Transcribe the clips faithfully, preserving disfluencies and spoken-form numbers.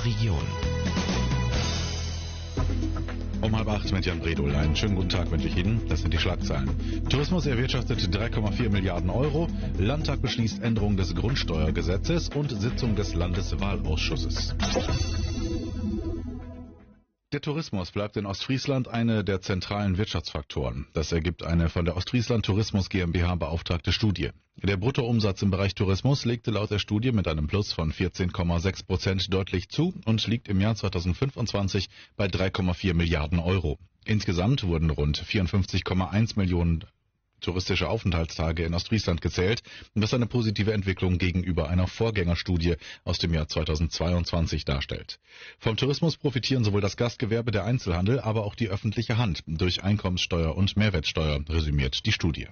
unserer Region. Um halb acht mit Jan Bredol. Einen schönen guten Tag wünsche ich Ihnen. Das sind die Schlagzeilen. Tourismus erwirtschaftet drei Komma vier Milliarden Euro. Landtag beschließt Änderung des Grundsteuergesetzes und Sitzung des Landeswahlausschusses. Der Tourismus bleibt in Ostfriesland eine der zentralen Wirtschaftsfaktoren. Das ergibt eine von der Ostfriesland Tourismus GmbH beauftragte Studie. Der Bruttoumsatz im Bereich Tourismus legte laut der Studie mit einem Plus von vierzehn Komma sechs Prozent deutlich zu und liegt im Jahr zweitausendfünfundzwanzig bei drei Komma vier Milliarden Euro. Insgesamt wurden rund vierundfünfzig Komma eins Millionen touristische Aufenthaltstage in Ostfriesland gezählt, was eine positive Entwicklung gegenüber einer Vorgängerstudie aus dem Jahr zweitausendzweiundzwanzig darstellt. Vom Tourismus profitieren sowohl das Gastgewerbe, der Einzelhandel, aber auch die öffentliche Hand durch Einkommenssteuer und Mehrwertsteuer, resümiert die Studie.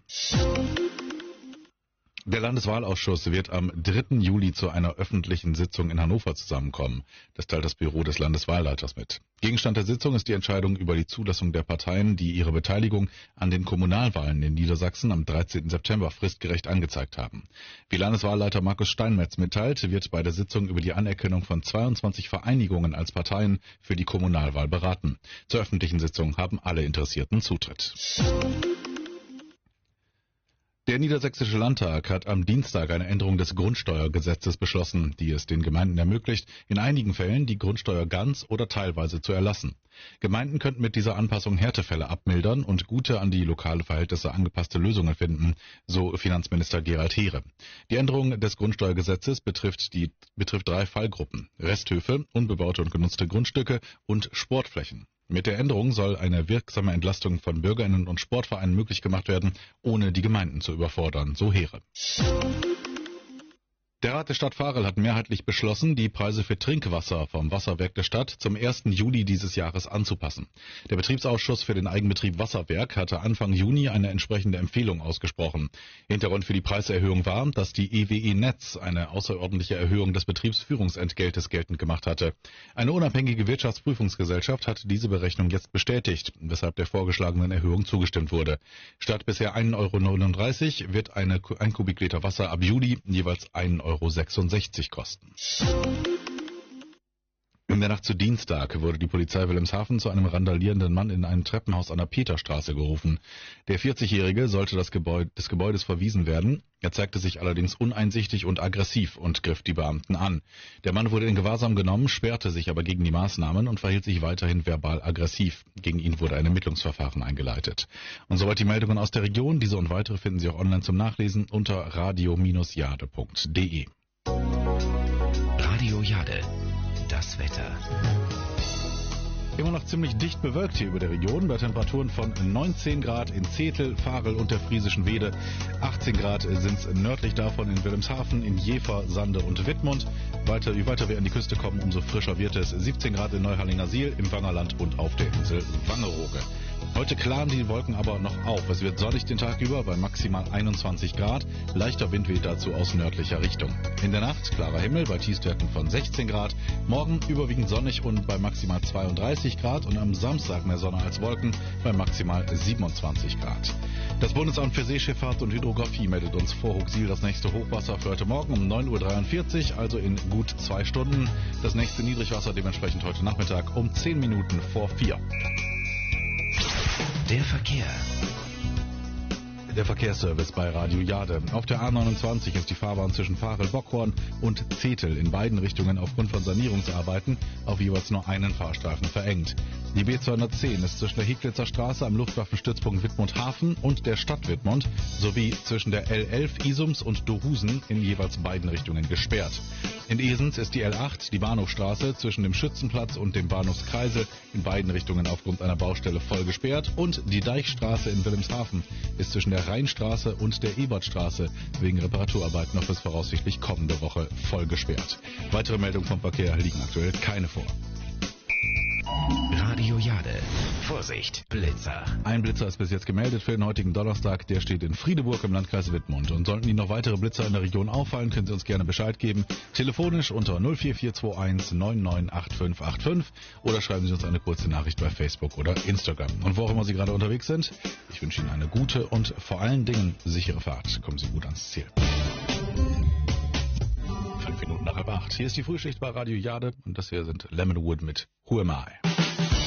Der Landeswahlausschuss wird am dritten Juli zu einer öffentlichen Sitzung in Hannover zusammenkommen. Das teilt das Büro des Landeswahlleiters mit. Gegenstand der Sitzung ist die Entscheidung über die Zulassung der Parteien, die ihre Beteiligung an den Kommunalwahlen in Niedersachsen am dreizehnten September fristgerecht angezeigt haben. Wie Landeswahlleiter Markus Steinmetz mitteilt, wird bei der Sitzung über die Anerkennung von zweiundzwanzig Vereinigungen als Parteien für die Kommunalwahl beraten. Zur öffentlichen Sitzung haben alle Interessierten Zutritt. Der Niedersächsische Landtag hat am Dienstag eine Änderung des Grundsteuergesetzes beschlossen, die es den Gemeinden ermöglicht, in einigen Fällen die Grundsteuer ganz oder teilweise zu erlassen. Gemeinden könnten mit dieser Anpassung Härtefälle abmildern und gute, an die lokale Verhältnisse angepasste Lösungen finden, so Finanzminister Gerald Heere. Die Änderung des Grundsteuergesetzes betrifft, die, betrifft drei Fallgruppen: Resthöfe, unbebaute und genutzte Grundstücke und Sportflächen. Mit der Änderung soll eine wirksame Entlastung von BürgerInnen und Sportvereinen möglich gemacht werden, ohne die Gemeinden zu überfordern, so Heere. Der Rat der Stadt Varel hat mehrheitlich beschlossen, die Preise für Trinkwasser vom Wasserwerk der Stadt zum ersten Juli dieses Jahres anzupassen. Der Betriebsausschuss für den Eigenbetrieb Wasserwerk hatte Anfang Juni eine entsprechende Empfehlung ausgesprochen. Hintergrund für die Preiserhöhung war, dass die E W E Netz eine außerordentliche Erhöhung des Betriebsführungsentgeltes geltend gemacht hatte. Eine unabhängige Wirtschaftsprüfungsgesellschaft hat diese Berechnung jetzt bestätigt, weshalb der vorgeschlagenen Erhöhung zugestimmt wurde. Statt bisher ein Euro neununddreißig wird eine, ein Kubikliter Wasser ab Juli jeweils ein Euro sechsundsechzig kosten. In der Nacht zu Dienstag wurde die Polizei Wilhelmshaven zu einem randalierenden Mann in einem Treppenhaus an der Peterstraße gerufen. Der vierzigjährige sollte das Gebäude, des Gebäudes verwiesen werden. Er zeigte sich allerdings uneinsichtig und aggressiv und griff die Beamten an. Der Mann wurde in Gewahrsam genommen, sperrte sich aber gegen die Maßnahmen und verhielt sich weiterhin verbal aggressiv. Gegen ihn wurde ein Ermittlungsverfahren eingeleitet. Und soweit die Meldungen aus der Region. Diese und weitere finden Sie auch online zum Nachlesen unter radio Bindestrich jade Punkt de. Radio Jade. Das Wetter. Immer noch ziemlich dicht bewölkt hier über der Region, bei Temperaturen von neunzehn Grad in Zetel, Varel und der Friesischen Wede. achtzehn Grad sind es nördlich davon in Wilhelmshaven, in Jever, Sande und Wittmund. Weiter, je weiter wir an die Küste kommen, umso frischer wird es. siebzehn Grad in Neuhallingersiel, im Wangerland und auf der Insel Wangerooge. Heute klaren die Wolken aber noch auf. Es wird sonnig den Tag über bei maximal einundzwanzig Grad. Leichter Wind weht dazu aus nördlicher Richtung. In der Nacht klarer Himmel bei Tiefstwerten von sechzehn Grad. Morgen überwiegend sonnig und bei maximal zweiunddreißig Grad. Und am Samstag mehr Sonne als Wolken bei maximal siebenundzwanzig Grad. Das Bundesamt für Seeschifffahrt und Hydrographie meldet uns vor Huxil das nächste Hochwasser für heute Morgen um neun Uhr dreiundvierzig, also in gut zwei Stunden. Das nächste Niedrigwasser dementsprechend heute Nachmittag um zehn Minuten vor vier. Der Verkehr. Der Verkehrsservice bei Radio Jade. Auf der A neunundzwanzig ist die Fahrbahn zwischen Varel-Bockhorn und Zetel in beiden Richtungen aufgrund von Sanierungsarbeiten auf jeweils nur einen Fahrstreifen verengt. Die B zweihundertzehn ist zwischen der Hieglitzer Straße am Luftwaffenstützpunkt Wittmund-Hafen und der Stadt Wittmund sowie zwischen der L elf Isums und Dohusen in jeweils beiden Richtungen gesperrt. In Esens ist die L acht, die Bahnhofstraße, zwischen dem Schützenplatz und dem Bahnhofskreisel in beiden Richtungen aufgrund einer Baustelle voll gesperrt und die Deichstraße in Wilhelmshaven ist zwischen der Rheinstraße und der Ebertstraße wegen Reparaturarbeiten noch bis voraussichtlich kommende Woche voll gesperrt. Weitere Meldungen vom Verkehr liegen aktuell keine vor. Radio Jade. Vorsicht, Blitzer. Ein Blitzer ist bis jetzt gemeldet für den heutigen Donnerstag. Der steht in Friedeburg im Landkreis Wittmund. Und sollten Ihnen noch weitere Blitzer in der Region auffallen, können Sie uns gerne Bescheid geben. Telefonisch unter null vier vier zwei eins neun neun acht fünf acht fünf oder schreiben Sie uns eine kurze Nachricht bei Facebook oder Instagram. Und wo auch immer Sie gerade unterwegs sind, ich wünsche Ihnen eine gute und vor allen Dingen sichere Fahrt. Kommen Sie gut ans Ziel. Fünf Minuten nach halb acht. acht. Hier ist die Frühschicht bei Radio Jade und das hier sind Lemonwood mit Who Am I?